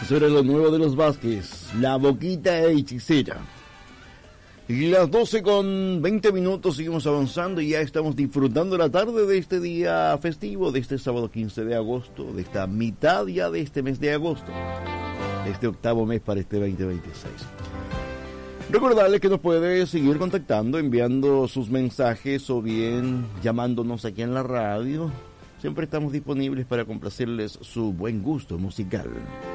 Eso era lo nuevo de los Vázquez, La Boquita Hechicera. Y las 12:20, seguimos avanzando y ya estamos disfrutando la tarde de este día festivo, de este sábado 15 de agosto, de esta mitad ya de este mes de agosto, este octavo mes para este 2026. Recordarles que nos puede seguir contactando, enviando sus mensajes o bien llamándonos aquí en la radio. Siempre estamos disponibles para complacerles su buen gusto musical.